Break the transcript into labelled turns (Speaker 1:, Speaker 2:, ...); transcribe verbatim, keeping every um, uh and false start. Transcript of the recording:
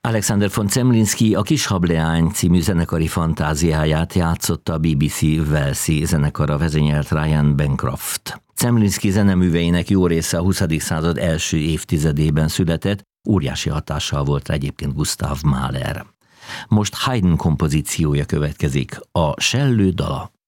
Speaker 1: Alexander von Zemlinsky a Kis hableány című zenekari fantáziáját játszotta a bé bé cé Walesi zenekara vezényelt Ryan Bancroft. Zemlinsky zeneműveinek jó része a huszadik század első évtizedében született, óriási hatással volt rá egyébként Gustav Mahler. Most Haydn kompozíciója következik, a Sellő dala.